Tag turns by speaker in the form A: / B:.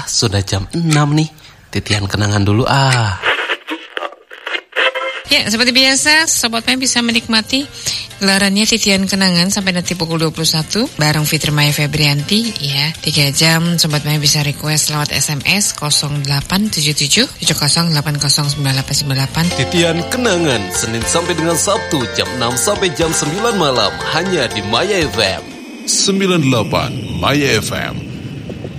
A: sudah jam 6 nih. Titian kenangan dulu
B: Ya, seperti biasa, Sobat Maya bisa menikmati gelarannya Titian Kenangan sampai nanti pukul 21 bareng Fitri Maya Febrianti ya. 3 jam Sobat Maya bisa request lewat SMS 0877 7080909898.
A: Titian Kenangan Senin sampai dengan Sabtu jam 6 sampai jam 9 malam hanya di Maya FM
C: 98 Maya FM.